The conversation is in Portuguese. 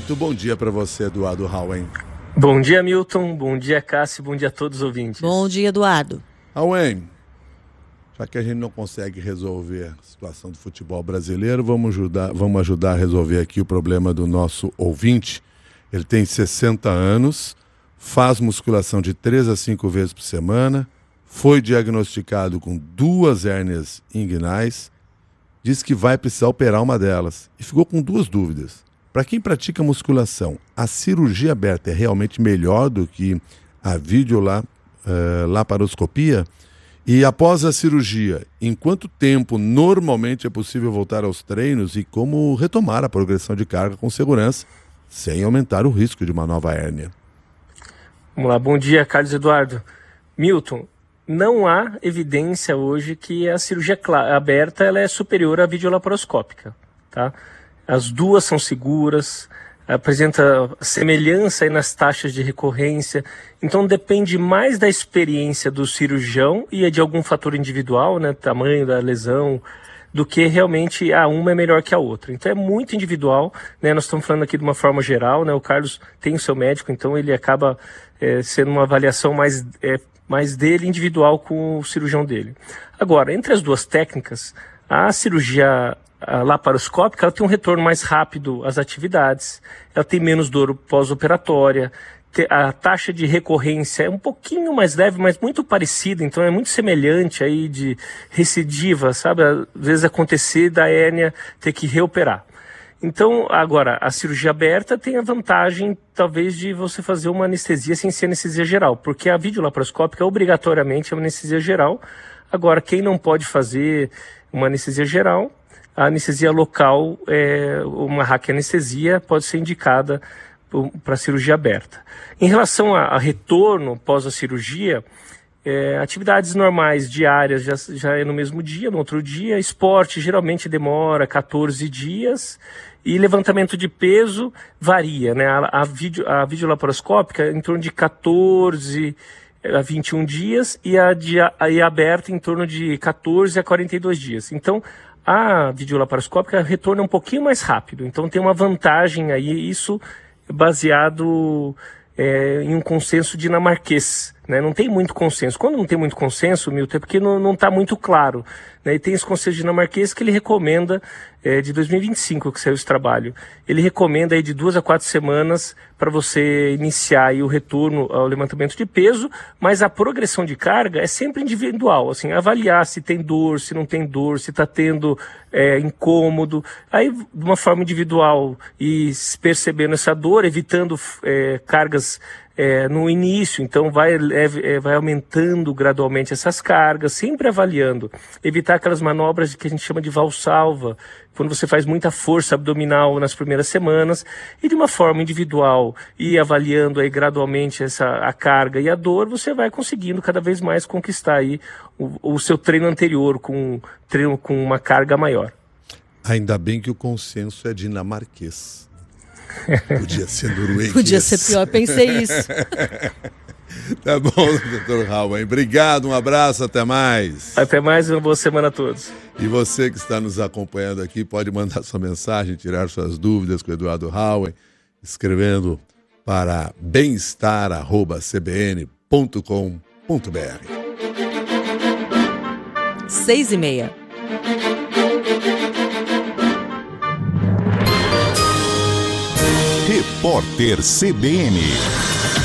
Muito bom dia para você, Eduardo Hauen. Bom dia, Milton. Bom dia, Cássio. Bom dia a todos os ouvintes. Bom dia, Eduardo. Hauen, já que a gente não consegue resolver a situação do futebol brasileiro, vamos ajudar a resolver aqui o problema do nosso ouvinte. Ele tem 60 anos, faz musculação de 3 a 5 vezes por semana, foi diagnosticado com 2 hérnias inguinais, diz que vai precisar operar uma delas e ficou com 2 dúvidas. Para quem pratica musculação, a cirurgia aberta é realmente melhor do que a laparoscopia? E após a cirurgia, em quanto tempo normalmente é possível voltar aos treinos e como retomar a progressão de carga com segurança, sem aumentar o risco de uma nova hérnia? Vamos lá, bom dia, Carlos Eduardo. Milton, não há evidência hoje que a cirurgia aberta ela é superior à videolaparoscópica, tá? As duas são seguras, apresenta semelhança aí nas taxas de recorrência, então depende mais da experiência do cirurgião e de algum fator individual, né, tamanho da lesão, do que realmente uma é melhor que a outra. Então é muito individual, né, nós estamos falando aqui de uma forma geral, né, o Carlos tem o seu médico, então ele acaba sendo uma avaliação mais dele, individual com o cirurgião dele. Agora, entre as duas técnicas, a cirurgia laparoscópica ela tem um retorno mais rápido às atividades, ela tem menos dor pós-operatória, a taxa de recorrência é um pouquinho mais leve, mas muito parecida, então é muito semelhante aí de recidiva, sabe? Às vezes acontecer da hérnia ter que reoperar. Então, agora, a cirurgia aberta tem a vantagem, talvez, de você fazer uma anestesia sem ser anestesia geral, porque a videolaparoscópica obrigatoriamente é uma anestesia geral. Agora, quem não pode fazer uma anestesia geral, a anestesia local, uma raquianestesia, pode ser indicada para cirurgia aberta. Em relação a retorno pós a cirurgia, atividades normais diárias já é no mesmo dia, no outro dia. Esporte geralmente demora 14 dias e levantamento de peso varia, né? A videolaparoscópica em torno de 14 a 21 dias e a aberta em torno de 14 a 42 dias. Então, a videolaparoscópica retorna um pouquinho mais rápido. Então, tem uma vantagem aí, isso baseado em um consenso dinamarquês, né? Não tem muito consenso. Quando não tem muito consenso, Milton, é porque não está muito claro, né? E tem esse consenso dinamarquês que ele recomenda, de 2025 que saiu esse trabalho, ele recomenda aí de 2 a 4 semanas para você iniciar aí o retorno ao levantamento de peso, mas a progressão de carga é sempre individual, assim, avaliar se tem dor, se não tem dor, se está tendo incômodo, aí de uma forma individual e percebendo essa dor, evitando cargas no início, então vai aumentando gradualmente essas cargas, sempre avaliando, evitar aquelas manobras que a gente chama de valsalva, quando você faz muita força abdominal nas primeiras semanas, e de uma forma individual, e avaliando aí gradualmente a carga e a dor, você vai conseguindo cada vez mais conquistar aí o seu treino anterior, com uma carga maior. Ainda bem que o consenso é dinamarquês. Podia ser norueguês. Podia ser pior, pensei isso. Tá bom, doutor Hauen. Obrigado, um abraço, até mais. Até mais, uma boa semana a todos. E você que está nos acompanhando aqui, pode mandar sua mensagem, tirar suas dúvidas com o Eduardo Hauen, escrevendo para bemestar@cbn.com.br. 6:30. Repórter CBN.